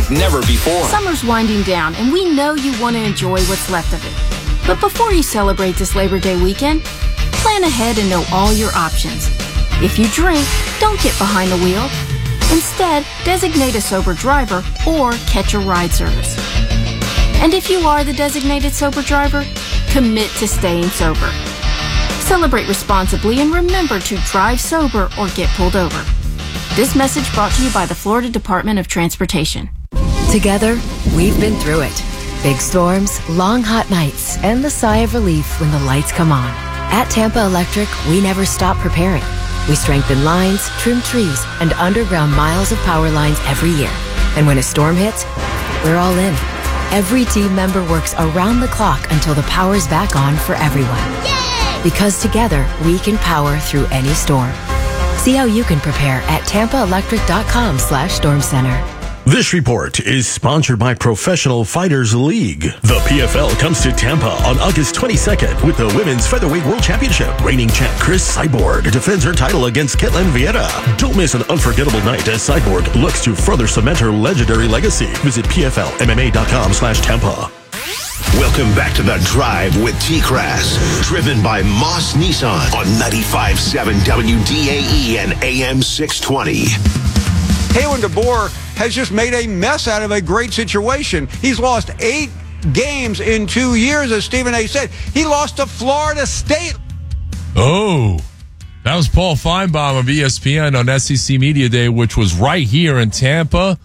like never before. Summer's winding down, and we know you want to enjoy what's left of it. But before you celebrate this Labor Day weekend, plan ahead and know all your options. If you drink, don't get behind the wheel. Instead, designate a sober driver or catch a ride service. And if you are the designated sober driver, commit to staying sober. Celebrate responsibly and remember to drive sober or get pulled over. This message brought to you by the Florida Department of Transportation. Together, we've been through it. Big storms, long hot nights, and the sigh of relief when the lights come on. At Tampa Electric, we never stop preparing. We strengthen lines, trim trees, and underground miles of power lines every year. And when a storm hits, we're all in. Every team member works around the clock until the power's back on for everyone. Yay! Because together, we can power through any storm. See how you can prepare at tampaelectric.com/storm center. This report is sponsored by Professional Fighters League. The PFL comes to Tampa on August 22nd with the Women's Featherweight World Championship. Reigning champ Chris Cyborg defends her title against Ketlen Vieira. Don't miss an unforgettable night as Cyborg looks to further cement her legendary legacy. Visit PFLMMA.com/Tampa. Welcome back to The Drive with T-Crass, driven by Moss Nissan on 95.7 WDAE and AM 620. Kalen DeBoer has just made a mess out of a great situation. He's lost 8 games in 2 years, as Stephen A. said. He lost to Florida State. Oh, that was Paul Feinbaum of ESPN on SEC Media Day, which was right here in Tampa,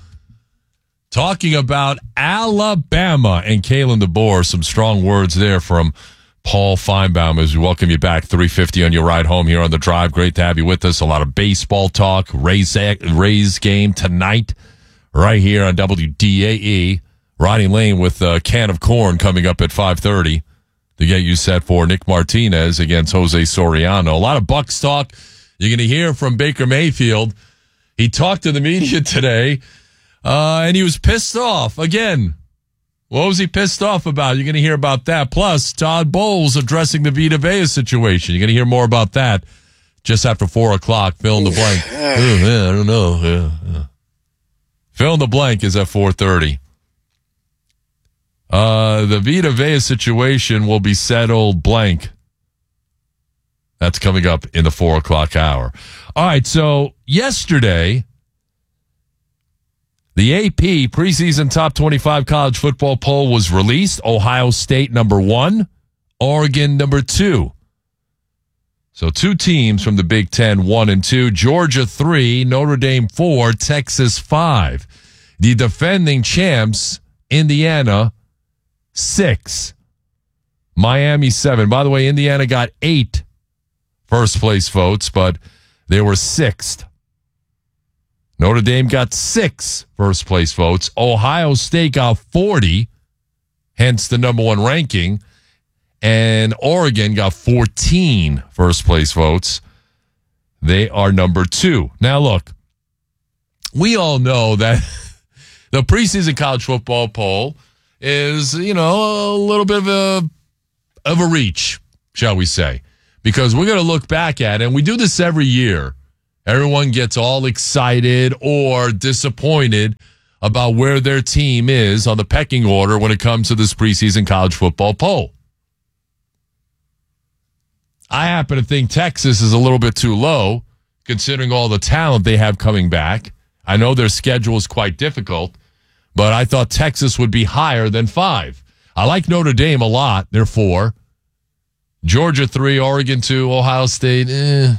talking about Alabama and Kalen DeBoer. Some strong words there from Paul Feinbaum as we welcome you back. 3:50 on your ride home here on The Drive. Great to have you with us. A lot of baseball talk. Rays game tonight right here on WDAE. Ronnie Lane with a can of corn coming up at 5:30 to get you set for Nick Martinez against Jose Soriano. A lot of Bucs talk. You're going to hear from Baker Mayfield. He talked to the media today, and he was pissed off again. What was he pissed off about? You're going to hear about that. Plus, Todd Bowles addressing the Vita Vea situation. You're going to hear more about that just after 4 o'clock. Fill in the blank. I don't know. Yeah. Fill in the blank is at 4:30. The Vita Vea situation will be settled blank. That's coming up in the 4 o'clock hour. All right, so yesterday, the AP preseason top 25 college football poll was released. Ohio State number 1, Oregon number 2. So 2 teams from the Big Ten, 1 and 2. Georgia 3, Notre Dame 4, Texas 5. The defending champs, Indiana 6, Miami 7. By the way, Indiana got 8 first place votes, but they were 6th. Notre Dame got 6 first place votes. Ohio State got 40, hence the number 1 ranking. And Oregon got 14 first place votes. They are number 2. Now, look, we all know that the preseason college football poll is, a little bit of a reach, shall we say, because we're going to look back at it, and we do this every year. Everyone gets all excited or disappointed about where their team is on the pecking order when it comes to this preseason college football poll. I happen to think Texas is a little bit too low, considering all the talent they have coming back. I know their schedule is quite difficult, but I thought Texas would be higher than 5. I like Notre Dame a lot. They're 4. Georgia 3, Oregon 2, Ohio State,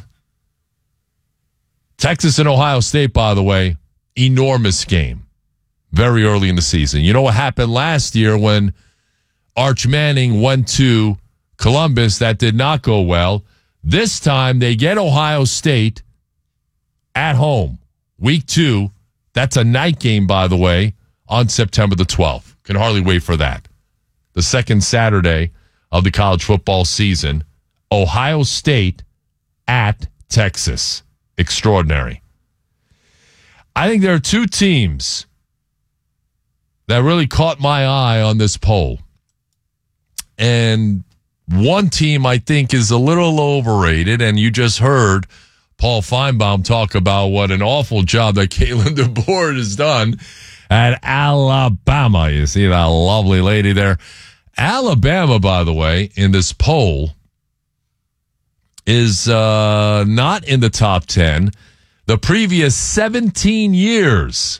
Texas and Ohio State, by the way, enormous game. Very early in the season. You know what happened last year when Arch Manning went to Columbus? That did not go well. This time they get Ohio State at home. Week 2. That's a night game, by the way, on September the 12th. Can hardly wait for that. The second Saturday of the college football season. Ohio State at Texas. Extraordinary. I think there are 2 teams that really caught my eye on this poll. And one team I think is a little overrated, and you just heard Paul Feinbaum talk about what an awful job that Kalen DeBoer has done. at Alabama. You see that lovely lady there. Alabama, by the way, in this poll is not in the top 10. The previous 17 years,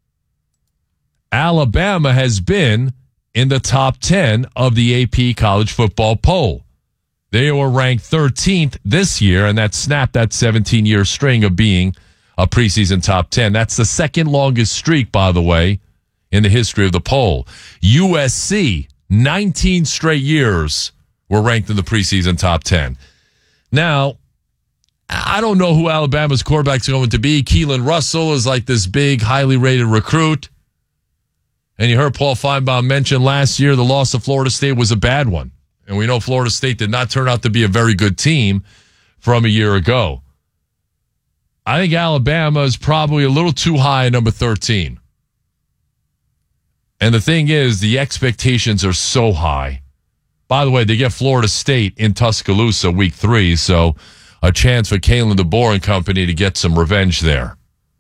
Alabama has been in the top 10 of the AP college football poll. They were ranked 13th this year, and that snapped that 17-year string of being a preseason top 10. That's the second longest streak, by the way, in the history of the poll. USC, 19 straight years, were ranked in the preseason top 10. Now, I don't know who Alabama's quarterback's going to be. Keelan Russell is like this big, highly rated recruit. And you heard Paul Feinbaum mention last year the loss of Florida State was a bad one. And we know Florida State did not turn out to be a very good team from a year ago. I think Alabama is probably a little too high at number 13. And the thing is, the expectations are so high. By the way, they get Florida State in Tuscaloosa week 3, so a chance for Kalen DeBoer and company to get some revenge there.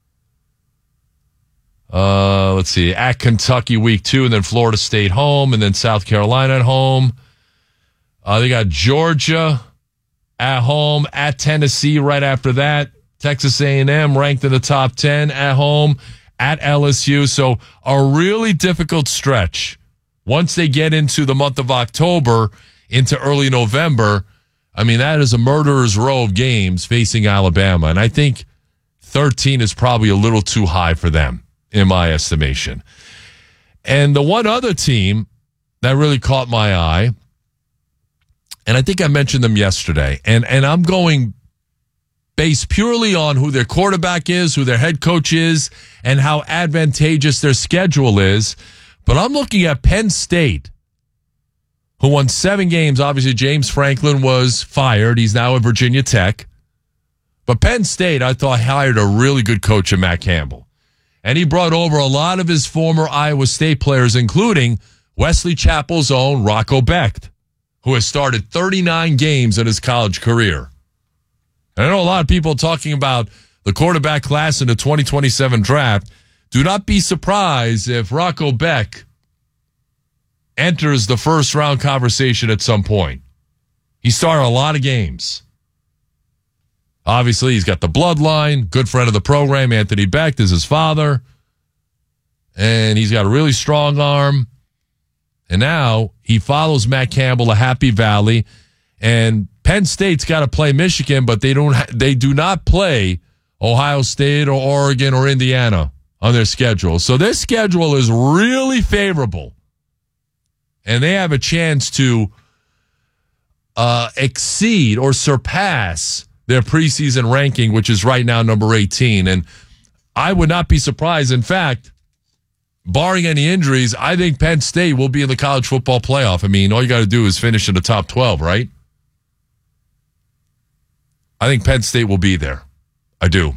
Let's see. At Kentucky week 2, and then Florida State home, and then South Carolina at home. They got Georgia at home, at Tennessee right after that. Texas A&M ranked in the top 10 at home, at LSU. So a really difficult stretch. Once they get into the month of October, into early November, I mean, that is a murderer's row of games facing Alabama. And I think 13 is probably a little too high for them, in my estimation. And the one other team that really caught my eye, and I think I mentioned them yesterday, and I'm going based purely on who their quarterback is, who their head coach is, and how advantageous their schedule is. But I'm looking at Penn State, who won 7 games. Obviously, James Franklin was fired. He's now at Virginia Tech. But Penn State, I thought, hired a really good coach in Matt Campbell. And he brought over a lot of his former Iowa State players, including Wesley Chapel's own Rocco Becht, who has started 39 games in his college career. And I know a lot of people talking about the quarterback class in the 2027 draft. Do not be surprised if Rocco Becht enters the first-round conversation at some point. He started a lot of games. Obviously, he's got the bloodline. Good friend of the program, Anthony Becht, is his father. And he's got a really strong arm. And now he follows Matt Campbell to Happy Valley. And Penn State's got to play Michigan, but they do not play Ohio State or Oregon or Indiana on their schedule. So their schedule is really favorable. And they have a chance to exceed or surpass their preseason ranking, which is right now number 18. And I would not be surprised. In fact, barring any injuries, I think Penn State will be in the college football playoff. I mean, all you got to do is finish in the top 12, right? I think Penn State will be there. I do.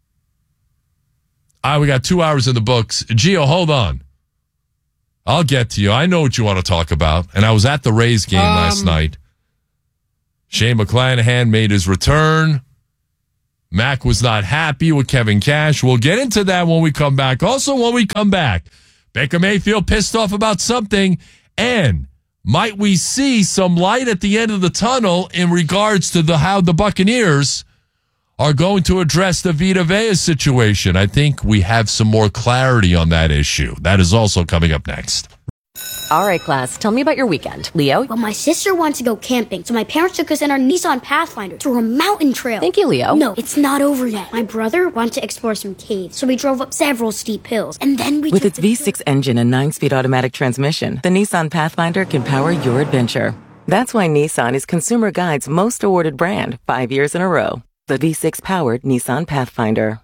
We got 2 hours in the books. Gio, hold on. I'll get to you. I know what you want to talk about. And I was at the Rays game last night. Shane McClanahan made his return. Mac was not happy with Kevin Cash. We'll get into that when we come back. Also, when we come back, Baker Mayfield pissed off about something. And might we see some light at the end of the tunnel in regards to how the Buccaneers are going to address the Vita Vea situation? I think we have some more clarity on that issue. That is also coming up next. All right, class, tell me about your weekend. Leo? Well, my sister wants to go camping, so my parents took us in our Nissan Pathfinder through a mountain trail. Thank you, Leo. No, it's not over yet. My brother wanted to explore some caves, so we drove up several steep hills, and then we... With its V6 engine and 9-speed automatic transmission, the Nissan Pathfinder can power your adventure. That's why Nissan is Consumer Guide's most awarded brand 5 years in a row. The V6-powered Nissan Pathfinder.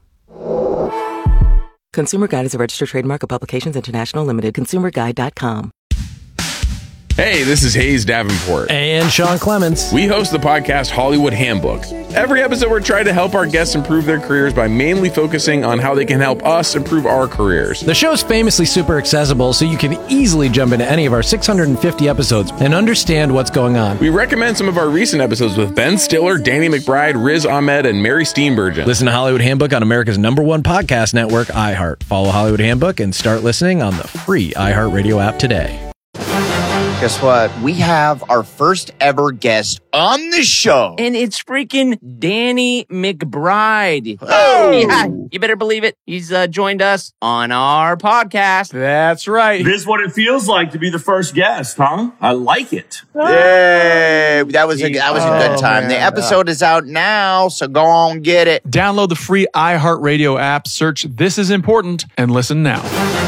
Consumer Guide is a registered trademark of Publications International Limited. ConsumerGuide.com. Hey, this is Hayes Davenport. And Sean Clements. We host the podcast Hollywood Handbook. Every episode, we're trying to help our guests improve their careers by mainly focusing on how they can help us improve our careers. The show's famously super accessible, so you can easily jump into any of our 650 episodes and understand what's going on. We recommend some of our recent episodes with Ben Stiller, Danny McBride, Riz Ahmed, and Mary Steenburgen. Listen to Hollywood Handbook on America's #1 podcast network, iHeart. Follow Hollywood Handbook and start listening on the free iHeartRadio app today. Guess what? We have our first ever guest on the show. And it's freaking Danny McBride. Oh! Yeah, you better believe it. He's joined us on our podcast. That's right. This is what it feels like to be the first guest, huh? I like it. Yay! That was a good time. Man. The episode is out now, so go on get it. Download the free iHeartRadio app, search This Is Important, and listen now.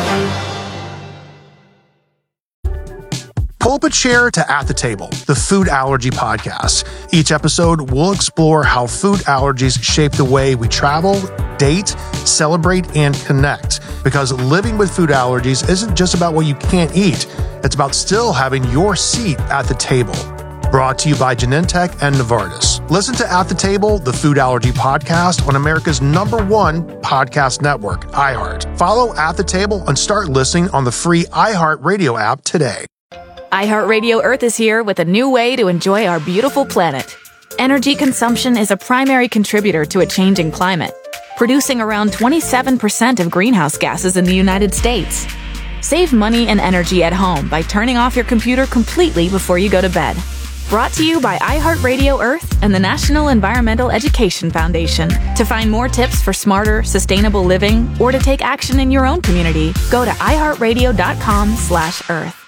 Pull up a chair to At the Table, the food allergy podcast. Each episode, we'll explore how food allergies shape the way we travel, date, celebrate, and connect. Because living with food allergies isn't just about what you can't eat. It's about still having your seat at the table. Brought to you by Genentech and Novartis. Listen to At the Table, the food allergy podcast on America's #1 podcast network, iHeart. Follow At the Table and start listening on the free iHeartRadio app today. iHeartRadio Earth is here with a new way to enjoy our beautiful planet. Energy consumption is a primary contributor to a changing climate, producing around 27% of greenhouse gases in the United States. Save money and energy at home by turning off your computer completely before you go to bed. Brought to you by iHeartRadio Earth and the National Environmental Education Foundation. To find more tips for smarter, sustainable living or to take action in your own community, go to iHeartRadio.com/Earth.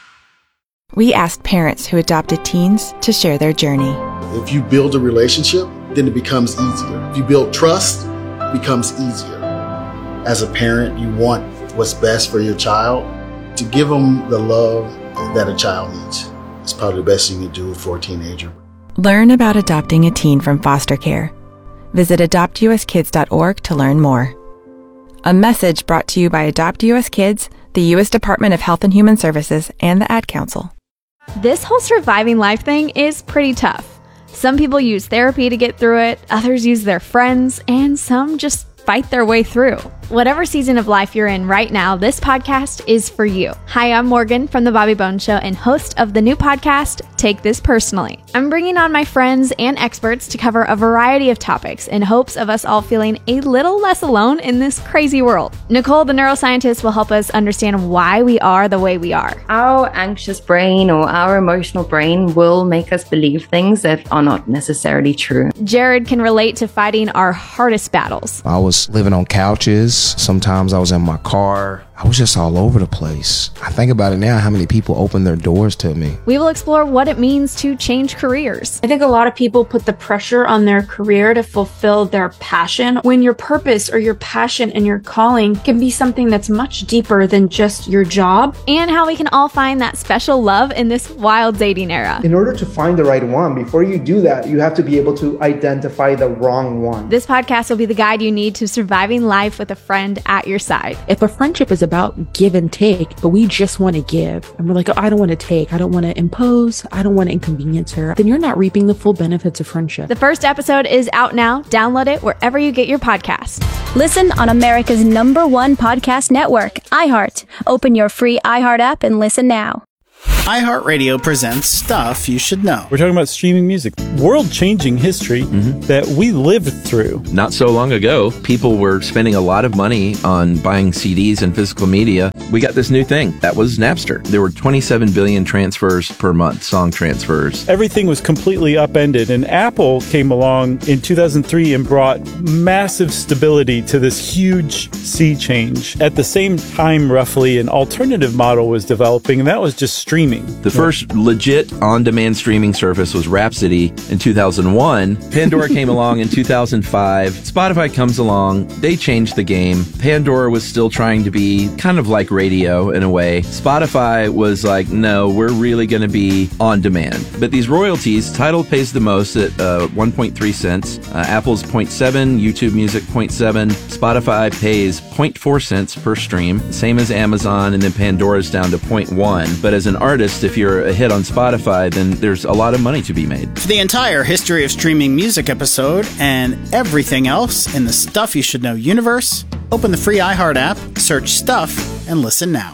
We asked parents who adopted teens to share their journey. If you build a relationship, then it becomes easier. If you build trust, it becomes easier. As a parent, you want what's best for your child. To give them the love that a child needs. It's probably the best thing you can do for a teenager. Learn about adopting a teen from foster care. Visit adoptuskids.org to learn more. A message brought to you by Adopt US Kids, the U.S. Department of Health and Human Services, and the Ad Council. This whole surviving life thing is pretty tough. Some people use therapy to get through it, others use their friends, and some just fight their way through. Whatever season of life you're in right now, this podcast is for you. Hi, I'm Morgan from The Bobby Bones Show and host of the new podcast, Take This Personally. I'm bringing on my friends and experts to cover a variety of topics in hopes of us all feeling a little less alone in this crazy world. Nicole, the neuroscientist, will help us understand why we are the way we are. Our anxious brain or our emotional brain will make us believe things that are not necessarily true. Jared can relate to fighting our hardest battles. I was living on couches. Sometimes I was in my car. I was just all over the place. I think about it now, how many people opened their doors to me. We will explore what it means to change careers. I think a lot of people put the pressure on their career to fulfill their passion, when your purpose or your passion and your calling can be something that's much deeper than just your job. And how we can all find that special love in this wild dating era. In order to find the right one, before you do that, you have to be able to identify the wrong one. This podcast will be the guide you need to surviving life with a friend at your side. If a friendship is about give and take, but we just want to give, and we're like, oh, I don't want to take, I don't want to impose, I don't want to inconvenience her, then you're not reaping the full benefits of friendship. The first episode is out now. Download it wherever you get your podcasts. Listen on America's #1 podcast network, iHeart. Open your free iHeart app and listen now. iHeartRadio presents Stuff You Should Know. We're talking about streaming music, world-changing history that we lived through. Not so long ago, people were spending a lot of money on buying CDs and physical media. We got this new thing. That was Napster. There were 27 billion transfers per month, song transfers. Everything was completely upended, and Apple came along in 2003 and brought massive stability to this huge sea change. At the same time, roughly, an alternative model was developing, and that was just streaming. The first legit on-demand streaming service was Rhapsody in 2001. Pandora came along in 2005. Spotify comes along. They changed the game. Pandora was still trying to be kind of like radio in a way. Spotify was like, no, we're really going to be on demand. But these royalties, Tidal pays the most at 1.3 cents. Apple's 0.7, YouTube Music 0.7. Spotify pays 0.4 cents per stream, same as Amazon, and then Pandora's down to 0.1. But as an artist, artist, if you're a hit on Spotify, then there's a lot of money to be made. For the entire history of streaming music episode and everything else in the Stuff You Should Know universe, open the free iHeart app, search Stuff, and listen now.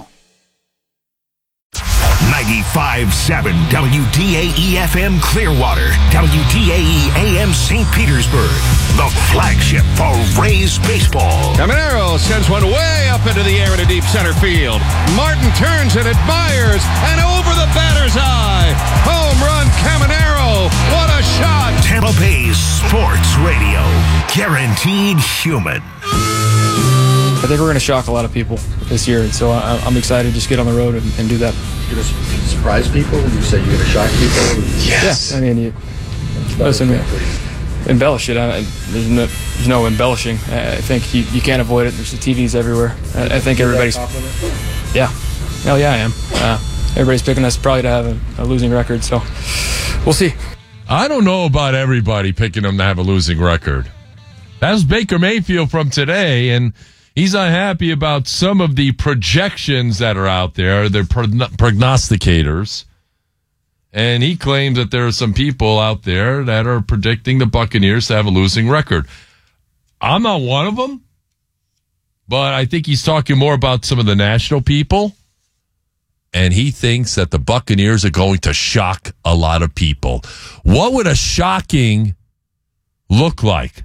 95.7 WDAE-FM Clearwater, WDAE-AM St. Petersburg, the flagship for Rays baseball. Caminero sends one way up into the air in a deep center field. Martin turns and admires, and over the batter's eye. Home run, Caminero. What a shot. Tampa Bay Sports Radio, guaranteed human. I think we're going to shock a lot of people this year, and so I'm excited to just get on the road and do that. You're going to surprise people? You say you're going to shock people? Yes. Yeah, I mean, listen, embellish it. There's no embellishing. I think you can't avoid it. There's the TVs everywhere. I think everybody's... Yeah. Hell yeah, I am. Everybody's picking us probably to have a losing record, so we'll see. I don't know about everybody picking them to have a losing record. That was Baker Mayfield from today, and he's unhappy about some of the projections that are out there. They're prognosticators. And he claims that there are some people out there that are predicting the Buccaneers to have a losing record. I'm not one of them, but I think he's talking more about some of the national people. And he thinks that the Buccaneers are going to shock a lot of people. What would a shocking look like?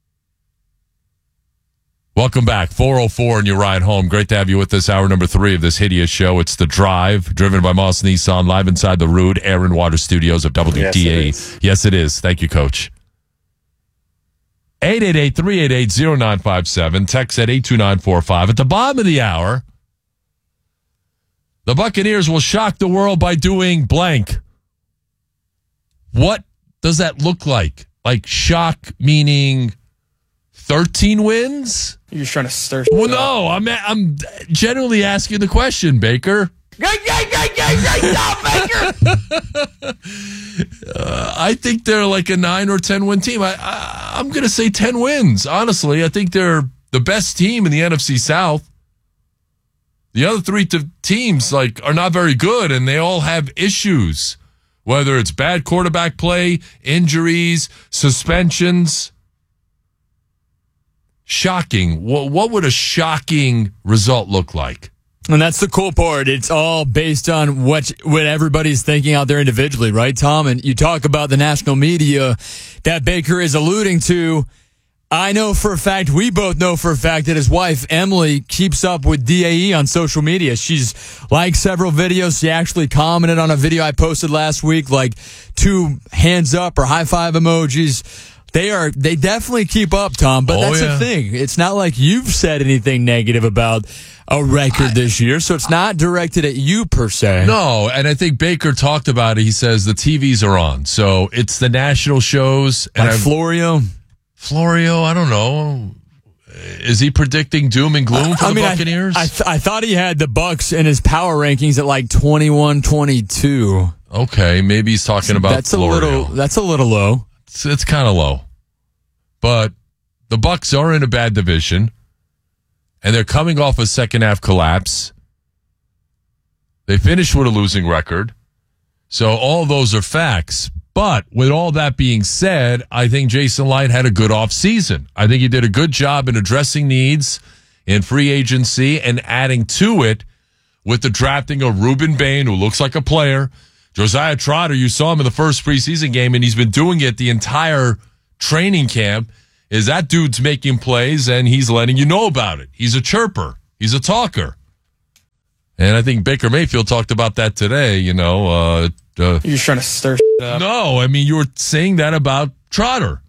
Welcome back. 4:04 and your ride home. Great to have you with us. Hour number 3 of this hideous show. It's The Drive, driven by Moss Nissan, live inside the Rude Air and Water Studios of WDAE. Yes, it is. Thank you, Coach. 888-388-0957. Text at 82945. At the bottom of the hour, the Buccaneers will shock the world by doing blank. What does that look like? Like shock meaning 13 wins? You're just trying to stir. Well, no, I'm generally asking the question, Baker. I think they're like a 9 or 10 win team. I'm going to say 10 wins. Honestly, I think they're the best team in the NFC South. The other 3 teams are not very good, and they all have issues, whether it's bad quarterback play, injuries, suspensions. Shocking. What would a shocking result look like? And that's the cool part. It's all based on what everybody's thinking out there individually, right, Tom? And you talk about the national media that Baker is alluding to. I know for a fact, we both know for a fact that his wife, Emily, keeps up with DAE on social media. She's liked several videos. She actually commented on a video I posted last week, like 2 hands up or high five emojis. They definitely keep up, Tom, but that's the thing. It's not like you've said anything negative about a record this year, so it's not directed at you per se. No, and I think Baker talked about it. He says the TVs are on, so it's the national shows. Like Florio? Florio, I don't know. Is he predicting doom and gloom for the Buccaneers? I thought he had the Bucs in his power rankings at like 21-22. Okay, maybe he's talking about Florio. That's a little low. It's kind of low. But the Bucs are in a bad division, and they're coming off a second-half collapse. They finished with a losing record. So all those are facts. But with all that being said, I think Jason Light had a good offseason. I think he did a good job in addressing needs in free agency and adding to it with the drafting of Ruben Bain, who looks like a player. Josiah Trotter, you saw him in the first preseason game, and he's been doing it the entire training camp. Is that dude's making plays, and he's letting you know about it. He's a chirper. He's a talker. And I think Baker Mayfield talked about that today, You're just trying to stir shit up. No, I mean, you were saying that about Trotter.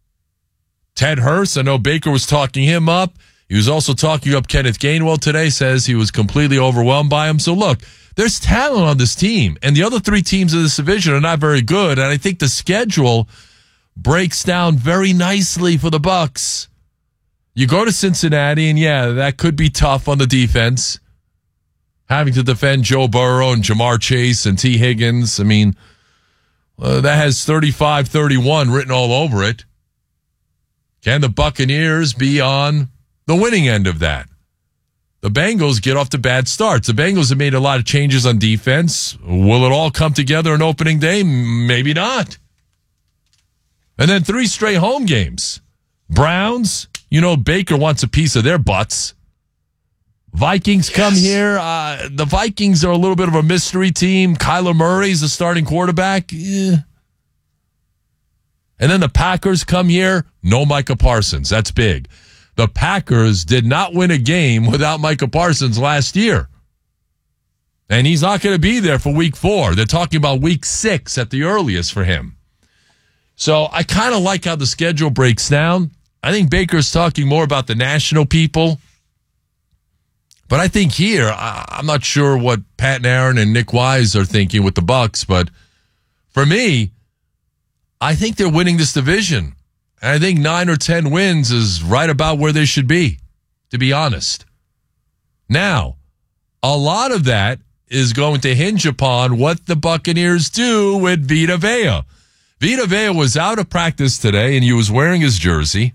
Ted Hurst, I know Baker was talking him up. He was also talking up Kenneth Gainwell today, says he was completely overwhelmed by him. So look, there's talent on this team, and the other 3 teams in this division are not very good, and I think the schedule breaks down very nicely for the Bucs. You go to Cincinnati, and that could be tough on the defense. Having to defend Joe Burrow and Jamar Chase and T. Higgins. I mean, that has 35-31 written all over it. Can the Buccaneers be on the winning end of that? the Bengals get off to bad starts. The Bengals have made a lot of changes on defense. Will it all come together on opening day? Maybe not. And then 3 straight home games. Browns, Baker wants a piece of their butts. Vikings come here. The Vikings are a little bit of a mystery team. Kyler Murray's the starting quarterback. Yeah. And then the Packers come here. No Micah Parsons. That's big. The Packers did not win a game without Micah Parsons last year. And he's not going to be there for week 4. They're talking about week 6 at the earliest for him. So I kind of like how the schedule breaks down. I think Baker's talking more about the national people. But I think here, I'm not sure what Pat and Aaron and Nick Wise are thinking with the Bucs. But for me, I think they're winning this division. And I think 9 or 10 wins is right about where they should be, to be honest. Now, a lot of that is going to hinge upon what the Buccaneers do with Vita Vea. Vita Vea was out of practice today, and he was wearing his jersey.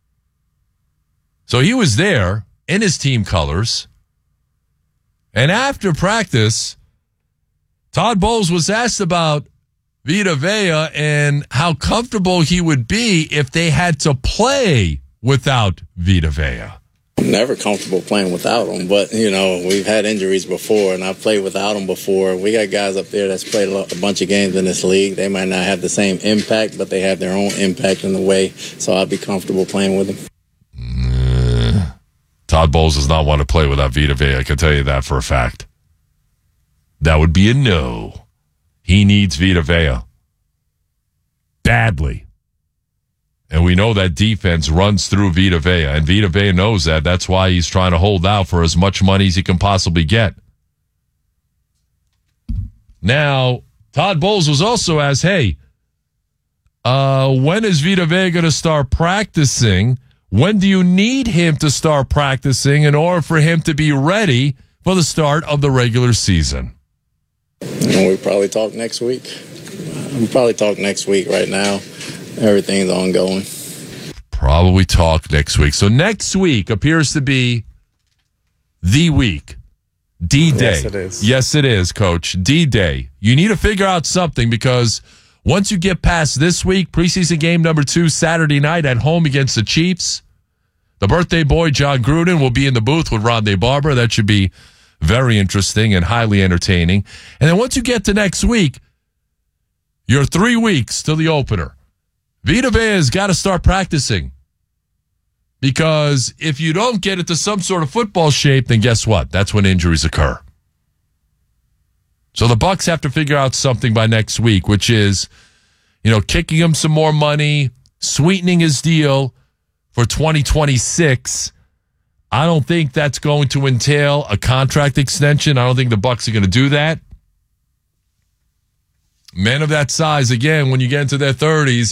So he was there in his team colors. And after practice, Todd Bowles was asked about Vita Vea and how comfortable he would be if they had to play without Vita Vea. I'm never comfortable playing without him, but, we've had injuries before, and I've played without him before. We got guys up there that's played a bunch of games in this league. They might not have the same impact, but they have their own impact in the way, so I'd be comfortable playing with him. Todd Bowles does not want to play without Vita Vea. I can tell you that for a fact. That would be a no. He needs Vita Vea badly. And we know that defense runs through Vita Vea, and Vita Vea knows that. That's why he's trying to hold out for as much money as he can possibly get. Now, Todd Bowles was also asked, hey, when is Vita Vea going to start practicing? When do you need him to start practicing in order for him to be ready for the start of the regular season? We'll probably talk next week. We'll probably talk next week. Right now, everything's ongoing. Probably talk next week. So next week appears to be the week. D-Day. Yes, it is. Yes, it is, Coach. D-Day. You need to figure out something because once you get past this week, preseason game number 2, Saturday night at home against the Chiefs, the birthday boy, John Gruden, will be in the booth with Rondé Barber. That should be very interesting and highly entertaining. And then once you get to next week, you're 3 weeks to the opener. Vita Vea has got to start practicing. Because if you don't get it to some sort of football shape, then guess what? That's when injuries occur. So the Bucs have to figure out something by next week, which is, kicking him some more money, sweetening his deal for 2026. I don't think that's going to entail a contract extension. I don't think the Bucs are going to do that. Men of that size, again, when you get into their 30s,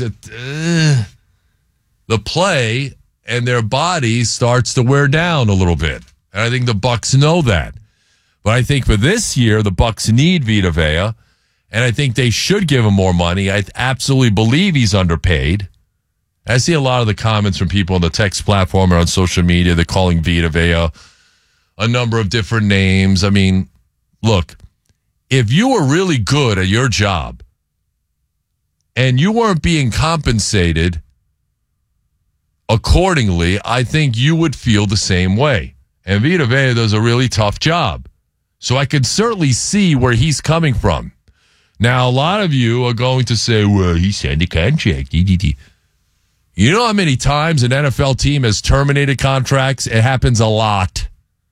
the play and their body starts to wear down a little bit. And I think the Bucs know that. But I think for this year, the Bucs need Vita Vea, and I think they should give him more money. I absolutely believe he's underpaid. I see a lot of the comments from people on the text platform or on social media. They're calling Vita Vea a number of different names. I mean, look, if you were really good at your job and you weren't being compensated accordingly, I think you would feel the same way. And Vita Vea does a really tough job. So I could certainly see where he's coming from. Now, a lot of you are going to say, well, he signed a contract. You know how many times an NFL team has terminated contracts? It happens a lot.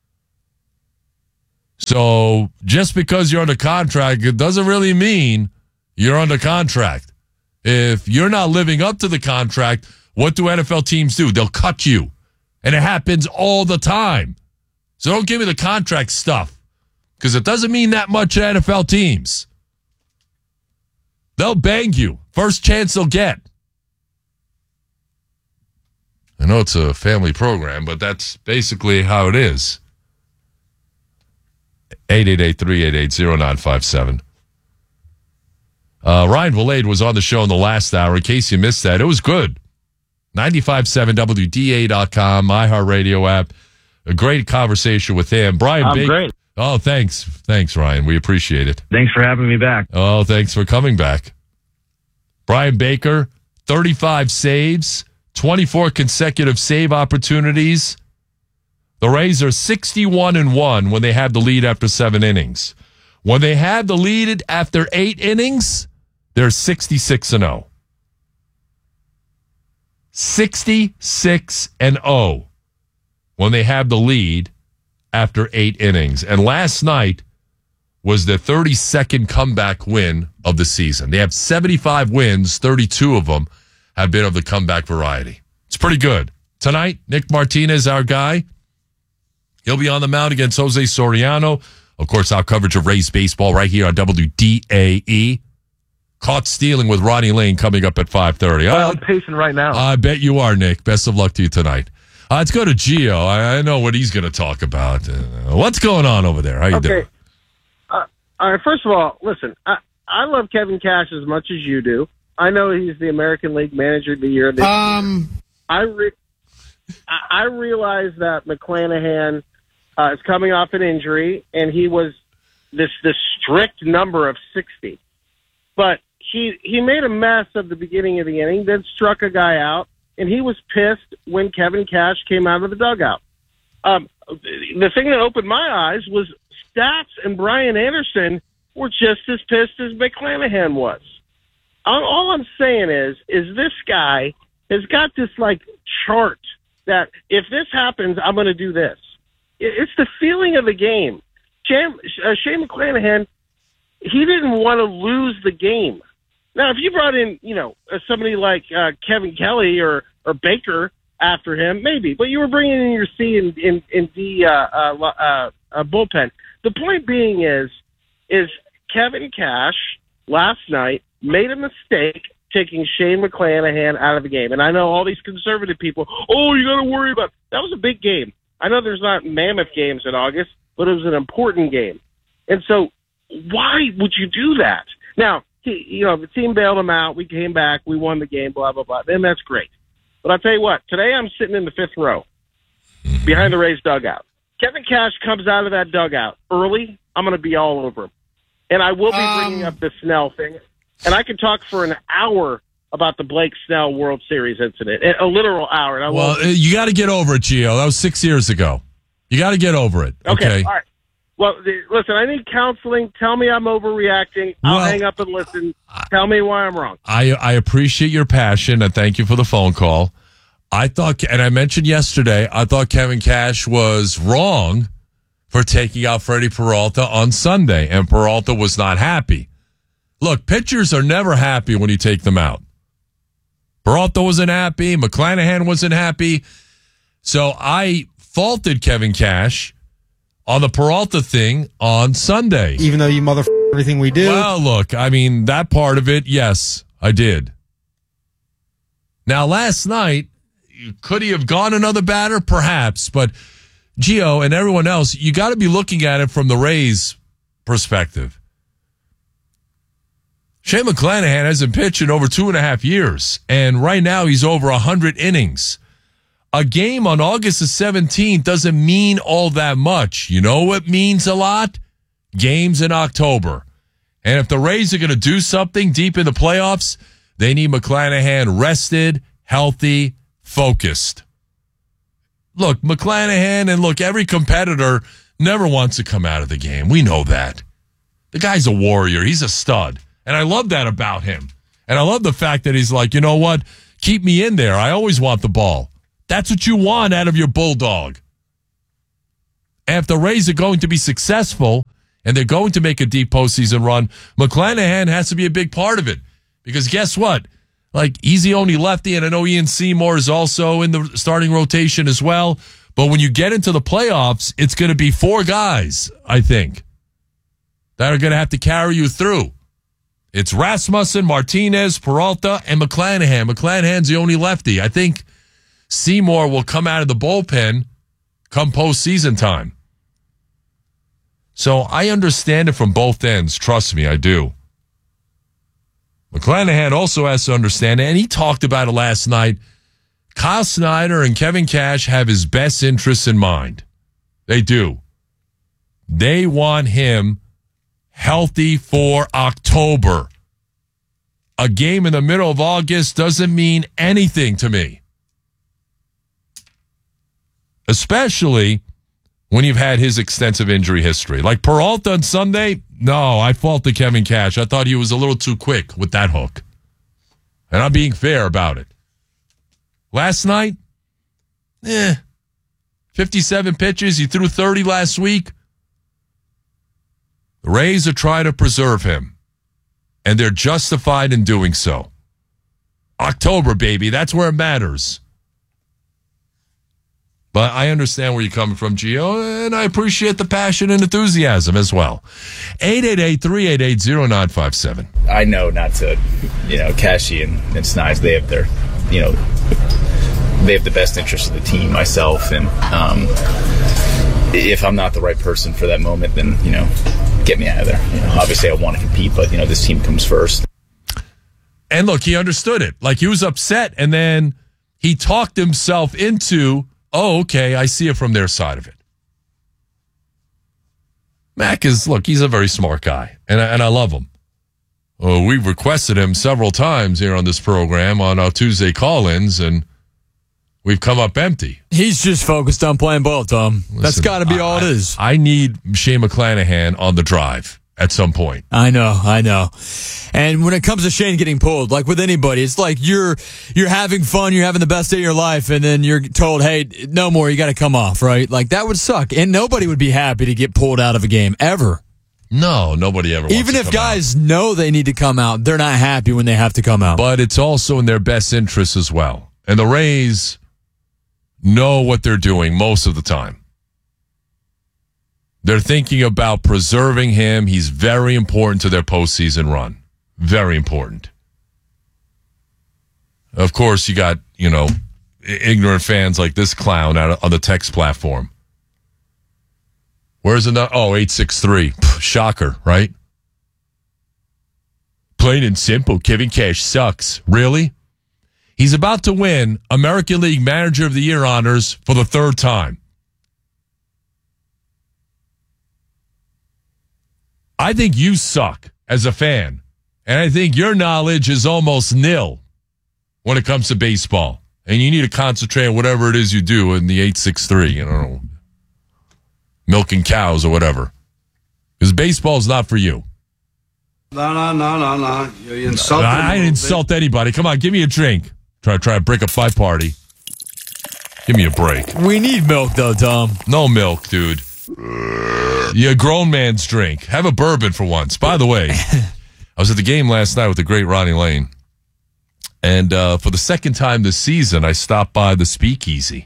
So just because you're under contract, it doesn't really mean you're under contract. If you're not living up to the contract, what do NFL teams do? They'll cut you. And it happens all the time. So don't give me the contract stuff. Because it doesn't mean that much to NFL teams. They'll bang you. First chance they'll get. I know it's a family program, but that's basically how it is. 888-388-0957. Ryan Valade was on the show in the last hour. In case you missed that, it was good. 95.7 WDA.com, iHeartRadio app. a great conversation with him. Brian I'm Baker. great. Oh, thanks. Thanks, Ryan. We appreciate it. Thanks for having me back. Oh, thanks for coming back. Brian Baker, 35 saves, 24 consecutive save opportunities. The Rays are 61-1 when they have the lead after 7 innings. When they have the lead after 8 innings, they're 66-0. 66-0 when they have the lead after 8 innings. And last night was the 32nd comeback win of the season. They have 75 wins, 32 of them have been of the comeback variety. It's pretty good. Tonight, Nick Martinez, our guy, he'll be on the mound against Jose Soriano. Of course, our coverage of Rays baseball right here on WDAE. Caught Stealing with Ronnie Lane coming up at 5:30. I'm pacing right now. I bet you are, Nick. Best of luck to you tonight. Let's go to Gio. I know what he's going to talk about. What's going on over there? How you doing? All right, first of all, listen, I love Kevin Cash as much as you do. I know he's the American League Manager of the Year this year. I realize that McClanahan is coming off an injury, and he was this strict number of 60. But he made a mess at the beginning of the inning, then struck a guy out, and he was pissed when Kevin Cash came out of the dugout. The thing that opened my eyes was Stats and Brian Anderson were just as pissed as McClanahan was. All I'm saying is this guy has got this, like, chart that if this happens, I'm going to do this. It's the feeling of the game. Shane McClanahan, he didn't want to lose the game. Now, if you brought in, somebody like Kevin Kelly or Baker after him, maybe. But you were bringing in your C and D bullpen. The point being is Kevin Cash last night made a mistake taking Shane McClanahan out of the game. And I know all these conservative people, you got to worry about – that was a big game. I know there's not mammoth games in August, but it was an important game. And so why would you do that? Now, the team bailed him out. We came back. We won the game, blah, blah, blah. Then that's great. But I'll tell you what, today I'm sitting in the 5th row behind the Rays dugout. Kevin Cash comes out of that dugout early, I'm going to be all over him. And I will be bringing up the Snell thing. And I could talk for an hour about the Blake Snell World Series incident, a literal hour. And you got to get over it, Gio. That was 6 years ago. You got to get over it. Okay. All right. Well, listen, I need counseling. Tell me I'm overreacting. I'll hang up and listen. Tell me why I'm wrong. I appreciate your passion, and thank you for the phone call. I thought, and I mentioned yesterday, I thought Kevin Cash was wrong for taking out Freddie Peralta on Sunday, and Peralta was not happy. Look, pitchers are never happy when you take them out. Peralta wasn't happy. McClanahan wasn't happy. So I faulted Kevin Cash on the Peralta thing on Sunday. Even though you everything we do. Well, look, I mean, that part of it, yes, I did. Now, last night, could he have gone another batter? Perhaps. But, Gio and everyone else, you got to be looking at it from the Rays' perspective. Shane McClanahan hasn't pitched in over 2.5 years, and right now he's over 100 innings. A game on August the 17th doesn't mean all that much. You know what means a lot? Games in October. And if the Rays are going to do something deep in the playoffs, they need McClanahan rested, healthy, focused. Look, McClanahan and every competitor never wants to come out of the game. We know that. The guy's a warrior. He's a stud. And I love that about him. And I love the fact that he's like, you know what? Keep me in there. I always want the ball. That's what you want out of your bulldog. And if the Rays are going to be successful and they're going to make a deep postseason run, McClanahan has to be a big part of it. Because guess what? He's the only lefty, and I know Ian Seymour is also in the starting rotation as well. But when you get into the playoffs, it's going to be 4 guys, I think, that are going to have to carry you through. It's Rasmussen, Martinez, Peralta, and McClanahan. McClanahan's the only lefty. I think Seymour will come out of the bullpen come postseason time. So I understand it from both ends. Trust me, I do. McClanahan also has to understand it, and he talked about it last night. Kyle Snyder and Kevin Cash have his best interests in mind. They do. They want him healthy for October. A game in the middle of August doesn't mean anything to me. Especially when you've had his extensive injury history. Like Peralta on Sunday, no, I faulted Kevin Cash. I thought he was a little too quick with that hook. And I'm being fair about it. Last night, 57 pitches. He threw 30 last week. The Rays are trying to preserve him, and they're justified in doing so. October, baby, that's where it matters. But I understand where you're coming from, Gio, and I appreciate the passion and enthusiasm as well. 888-388-0957. I know not to, Cashy and Snides, they have their, they have the best interest of the team, myself, and if I'm not the right person for that moment, then, get me out of there. Obviously I want to compete, but, this team comes first. And look, he understood it. Like, he was upset, and then he talked himself into, oh, okay, I see it from their side of it. Mac he's a very smart guy, and I love him. We've requested him several times here on this program on our Tuesday call-ins, and we've come up empty. He's just focused on playing ball, Tom. That's got to be all it is. I need Shane McClanahan on the drive at some point. I know. And when it comes to Shane getting pulled, like with anybody, it's like you're having fun, you're having the best day of your life, and then you're told, hey, no more, you got to come off, right? Like, that would suck. And nobody would be happy to get pulled out of a game, ever. No, nobody ever wants Even to if come guys know they need to come out, they're not happy when they have to come out. But it's also in their best interest as well. And the Rays know what they're doing most of the time. They're thinking about preserving him. He's very important to their postseason run. Very important. Of course, you got, ignorant fans like this clown out on the text platform. Where's another? Oh, 863. Shocker, right? Plain and simple, Kevin Cash sucks. Really? He's about to win American League Manager of the Year honors for the third time. I think you suck as a fan, and I think your knowledge is almost nil when it comes to baseball, and you need to concentrate on whatever it is you do in the 863, milking cows or whatever, because baseball is not for you. No. You insulted I didn't insult anybody. Come on, give me a drink. Try to break up my party. Give me a break. We need milk, though, Tom. No milk, dude. You a grown man's drink. Have a bourbon for once. By the way, I was at the game last night with the great Ronnie Lane. And for the second time this season, I stopped by the Speakeasy.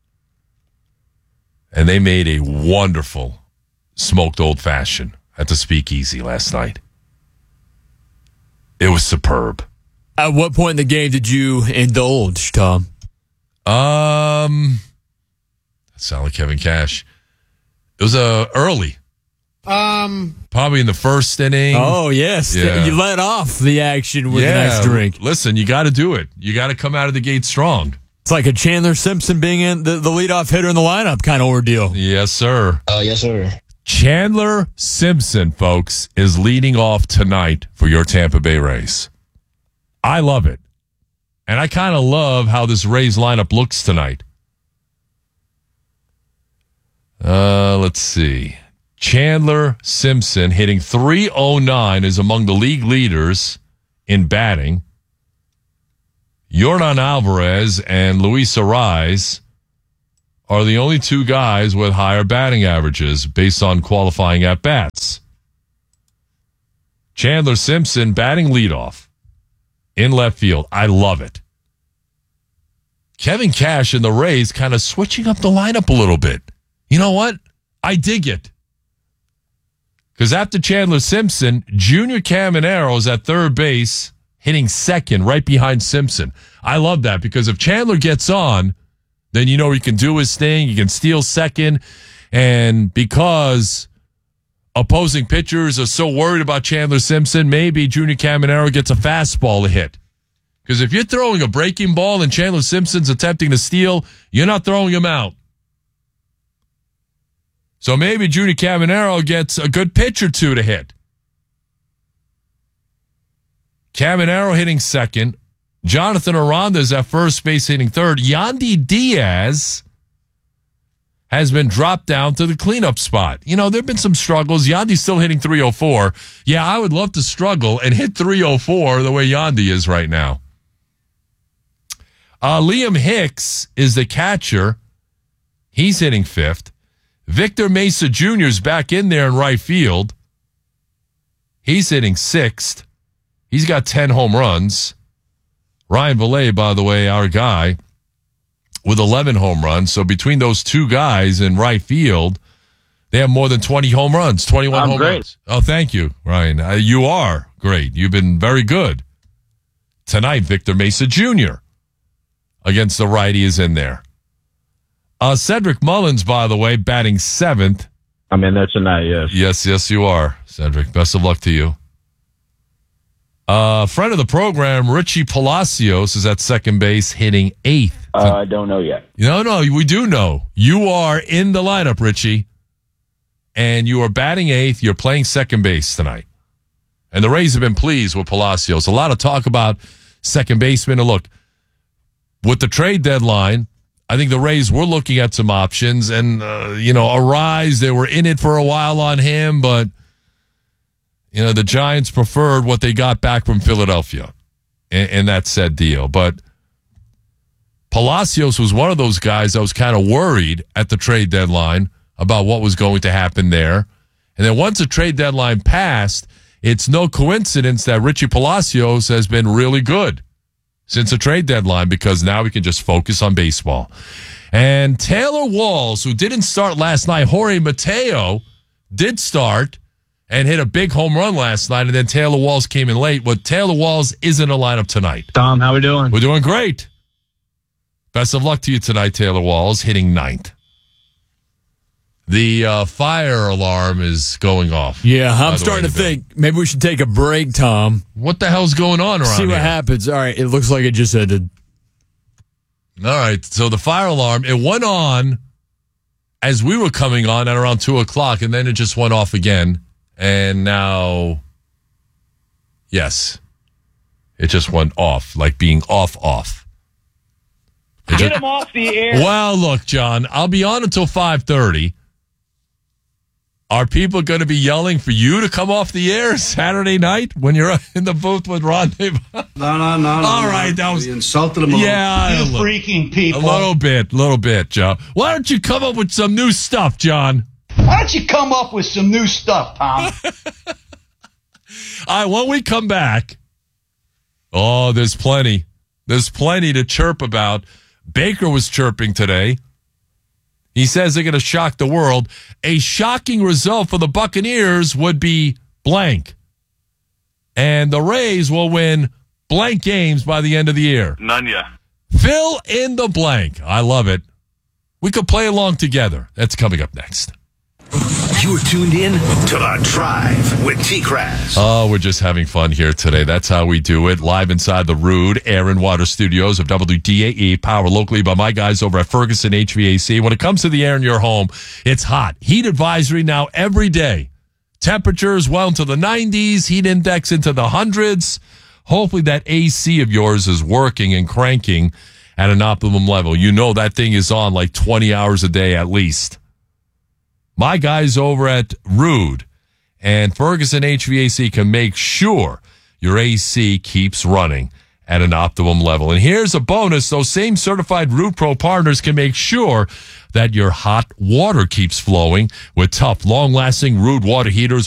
And they made a wonderful smoked old-fashioned at the Speakeasy last night. It was superb. At what point in the game did you indulge, Tom? That sounded like Kevin Cash. It was early. Probably in the first inning. Oh, yes. Yeah. You let off the action with a nice drink. Listen, you got to do it. You got to come out of the gate strong. It's like a Chandler Simpson being in the leadoff hitter in the lineup kind of ordeal. Yes, sir. Oh, yes, sir. Chandler Simpson, folks, is leading off tonight for your Tampa Bay Rays. I love it. And I kind of love how this Rays lineup looks tonight. Let's see. Chandler Simpson hitting .309 is among the league leaders in batting. Yordan Alvarez and Luis Arraez are the only two guys with higher batting averages based on qualifying at-bats. Chandler Simpson batting leadoff in left field. I love it. Kevin Cash and the Rays kind of switching up the lineup a little bit. You know what? I dig it. Because after Chandler Simpson, Junior Caminero is at third base, hitting second right behind Simpson. I love that because if Chandler gets on, then he can do his thing. He can steal second. And because opposing pitchers are so worried about Chandler Simpson, maybe Junior Caminero gets a fastball to hit. Because if you're throwing a breaking ball and Chandler Simpson's attempting to steal, you're not throwing him out. So maybe Judy Caminero gets a good pitch or two to hit. Caminero hitting second. Jonathan Aranda is at first base hitting third. Yandy Diaz has been dropped down to the cleanup spot. You know, there have been some struggles. Yandy's still hitting 304. Yeah, I would love to struggle and hit 304 the way Yandy is right now. Liam Hicks is the catcher. He's hitting fifth. Victor Mesa Jr. is back in there in right field. He's hitting sixth. He's got 10 home runs. Ryan Valet, by the way, our guy, with 11 home runs. So between those two guys in right field, they have more than 20 home runs, 21 home runs. Oh, thank you, Ryan. You are great. You've been very good. Tonight, Victor Mesa Jr. against the righty is in there. Cedric Mullins, by the way, batting seventh. I'm in there tonight, yes. Yes, you are, Cedric. Best of luck to you. Friend of the program, Richie Palacios, is at second base hitting eighth. I don't know yet. No, we do know. You are in the lineup, Richie, and you are batting eighth. You're playing second base tonight. And the Rays have been pleased with Palacios. A lot of talk about second baseman. And look, with the trade deadline, I think the Rays were looking at some options, and, Arise, they were in it for a while on him, but, the Giants preferred what they got back from Philadelphia in that said deal. But Palacios was one of those guys I was kind of worried at the trade deadline about what was going to happen there. And then once the trade deadline passed, it's no coincidence that Richie Palacios has been really good since the trade deadline, because now we can just focus on baseball. And Taylor Walls, who didn't start last night, Jorge Mateo did start and hit a big home run last night, and then Taylor Walls came in late. But Taylor Walls is in the lineup tonight. Tom, how we doing? We're doing great. Best of luck to you tonight, Taylor Walls, hitting ninth. The fire alarm is going off. Yeah, I'm starting to think maybe we should take a break, Tom. What the hell's going on around here? See what happens. All right, it looks like it just ended. All right, so the fire alarm, it went on as we were coming on at around 2 o'clock, and then it just went off again. And now, yes, it just went off, like being off. Get him off the air. Well, look, John, I'll be on until 5:30. Are people going to be yelling for you to come off the air Saturday night when you're in the booth with Ron? No. All right, that was... You insulted him a little. Yeah. You freaking people. A little bit, Joe. Why don't you come up with some new stuff, John? Why don't you come up with some new stuff, Tom? All right, when we come back, there's plenty. There's plenty to chirp about. Baker was chirping today. He says they're going to shock the world. A shocking result for the Buccaneers would be blank. And the Rays will win blank games by the end of the year. None yet. Fill in the blank. I love it. We could play along together. That's coming up next. You're tuned in to The Drive with T-Crass. Oh, we're just having fun here today. That's how we do it. Live inside the Rude Air and Water Studios of WDAE, powered locally by my guys over at Ferguson HVAC. When it comes to the air in your home, it's hot. Heat advisory now every day. Temperatures well into the 90s, heat index into the hundreds. Hopefully that AC of yours is working and cranking at an optimum level. You know that thing is on like 20 hours a day at least. My guys over at Rude and Ferguson HVAC can make sure your AC keeps running at an optimum level. And here's a bonus. Those same certified Rude Pro partners can make sure that your hot water keeps flowing with tough, long-lasting Rude water heaters